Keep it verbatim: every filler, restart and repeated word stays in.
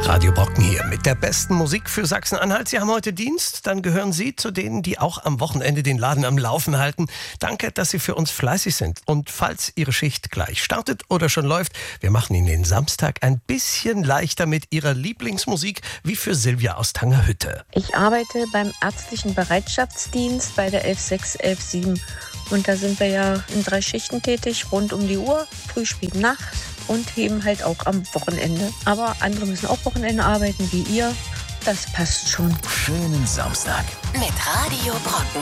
Radio Brocken hier mit der besten Musik für Sachsen-Anhalt. Sie haben heute Dienst, dann gehören Sie zu denen, die auch am Wochenende den Laden am Laufen halten. Danke, dass Sie für uns fleißig sind. Und falls Ihre Schicht gleich startet oder schon läuft, wir machen Ihnen den Samstag ein bisschen leichter mit Ihrer Lieblingsmusik, wie für Silvia aus Tangerhütte. Ich arbeite beim ärztlichen Bereitschaftsdienst bei der elf sechs, elf sieben. Und da sind wir ja in drei Schichten tätig, rund um die Uhr, früh, spät, Nacht. Und eben halt auch am Wochenende. Aber andere müssen auch Wochenende arbeiten wie ihr. Das passt schon. Schönen Samstag mit Radio Brocken.